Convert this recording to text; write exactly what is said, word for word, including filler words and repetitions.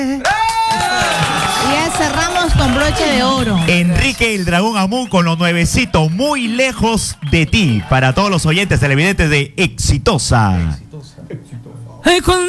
Ya cerramos con broche de oro. Enrique el Dragón Amun con lo nuevecito, Muy Lejos de Ti, para todos los oyentes televidentes de Exitosa. Exitosa.